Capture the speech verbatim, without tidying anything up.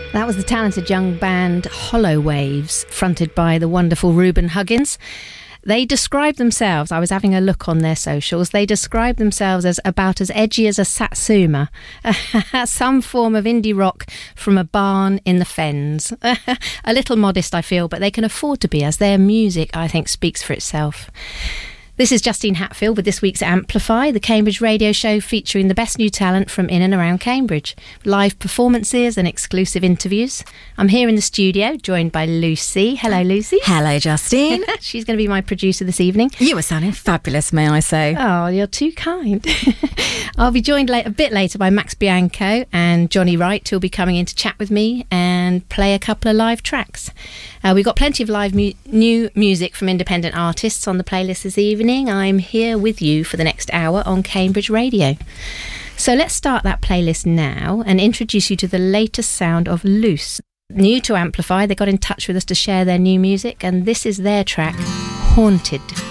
That was the talented young band Hollow Waves, fronted by the wonderful Reuben Huggins. They describe themselves, I was having a look on their socials, they describe themselves as about as edgy as a Satsuma, some form of indie rock from a barn in the Fens. A little modest, I feel, but they can afford to be, as their music, I think, speaks for itself. This is Justine Hatfield with this week's Amplify, the Cambridge radio show featuring the best new talent from in and around Cambridge. Live performances and exclusive interviews. I'm here in the studio, joined by Lucy. Hello, Lucy. Hello, Justine. She's going to be my producer this evening. You are sounding fabulous, may I say. Oh, you're too kind. I'll be joined late, a bit later by Max Bianco and Johnny Wright, who'll be coming in to chat with me and play a couple of live tracks. Uh, we've got plenty of live mu- new music from independent artists on the playlist this evening. I'm here with you for the next hour on Cambridge Radio. So let's start that playlist now and introduce you to the latest sound of Loose. New to Amplify, they got in touch with us to share their new music, and this is their track, Haunted.